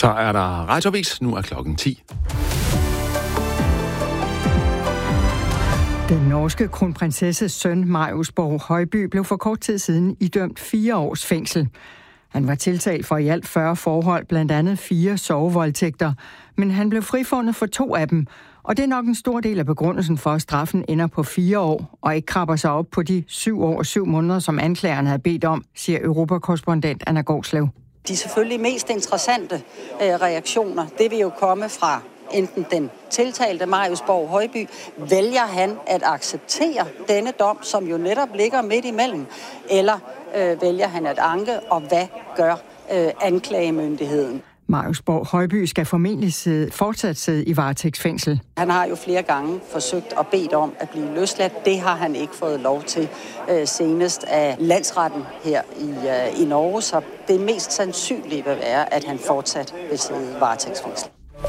Så er der Radioavis. Nu er klokken 10. Den norske kronprinsesses søn, Marius Borg Højby, blev for kort tid siden idømt 4 års fængsel. Han var tiltalt for i alt 40 forhold, blandt andet 4 sovevoldtægter, men han blev frifundet for 2 af dem, og det er nok en stor del af begrundelsen for, at straffen ender på 4 år, og ikke krabber sig op på de 7 år og 7 måneder, som anklagerne havde bedt om, siger Europakorrespondent Anna Gårdslev. De selvfølgelig mest interessante reaktioner, det vil jo komme fra enten den tiltalte Marius Borg Højby, vælger han at acceptere denne dom, som jo netop ligger midt imellem, eller vælger han at anke, og hvad gør anklagemyndigheden? Marius Borg Højby skal formentlig fortsat sidde i varetægtsfængsel. Han har jo flere gange forsøgt og bedt om at blive løsladt. Det har han ikke fået lov til senest af landsretten her i Norge, så det mest sandsynlige vil være, at han fortsat vil sidde i varetægtsfængsel.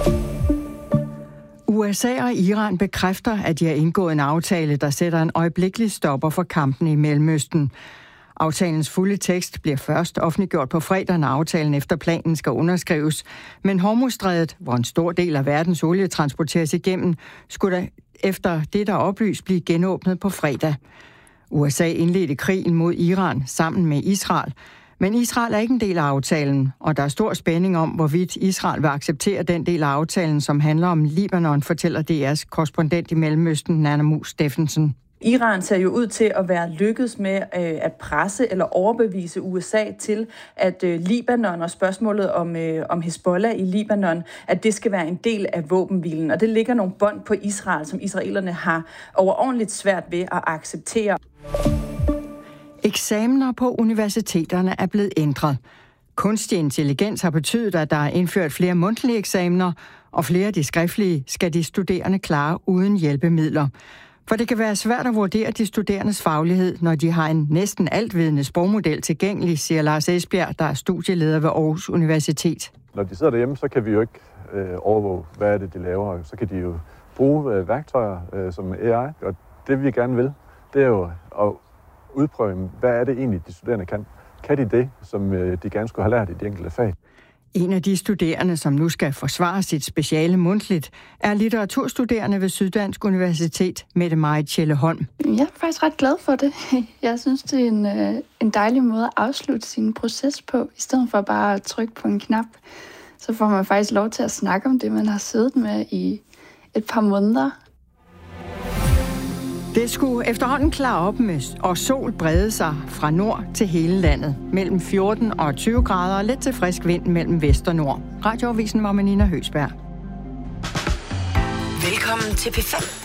USA og Iran bekræfter, at de har indgået en aftale, der sætter en øjeblikkelig stopper for kampen i Mellemøsten. Aftalens fulde tekst bliver først offentliggjort på fredag, når aftalen efter planen skal underskrives. Men Hormuzstrædet, hvor en stor del af verdens olie transporteres igennem, skulle der efter det, der oplyst, blive genåbnet på fredag. USA indledte krigen mod Iran sammen med Israel. Men Israel er ikke en del af aftalen, og der er stor spænding om, hvorvidt Israel vil acceptere den del af aftalen, som handler om Libanon, fortæller DR's korrespondent i Mellemøsten, Nanna Mus Steffensen. Iran ser jo ud til at være lykkedes med at presse eller overbevise USA til, at Libanon og spørgsmålet om Hezbollah i Libanon, at det skal være en del af våbenhvilen. Og det ligger nogle bånd på Israel, som israelerne har overordentligt svært ved at acceptere. Eksamener på universiteterne er blevet ændret. Kunstig intelligens har betydet, at der er indført flere mundtlige eksamener, og flere af de skriftlige skal de studerende klare uden hjælpemidler. For det kan være svært at vurdere de studerendes faglighed, når de har en næsten altvidende sprogmodel tilgængelig, siger Lars Esbjerg, der er studieleder ved Aarhus Universitet. Når de sidder derhjemme, så kan vi jo ikke overvåge, hvad er det, de laver. Så kan de jo bruge værktøjer som AI, og det vi gerne vil, det er jo at udprøve, hvad er det egentlig, de studerende kan. Kan de det, som de gerne skulle have lært i de enkelte fag? En af de studerende, som nu skal forsvare sit speciale mundtligt, er litteraturstuderende ved Syddansk Universitet, Mette Marit Tjelleholm. Jeg er faktisk ret glad for det. Jeg synes, det er en dejlig måde at afslutte sin proces på, i stedet for bare at trykke på en knap. Så får man faktisk lov til at snakke om det, man har siddet med i et par måneder. Det skulle efterhånden klare op med, og sol brede sig fra nord til hele landet. Mellem 14 og 20 grader og lidt til frisk vind mellem vest og nord. Radioavisen var med Nina Høsberg. Velkommen til P5.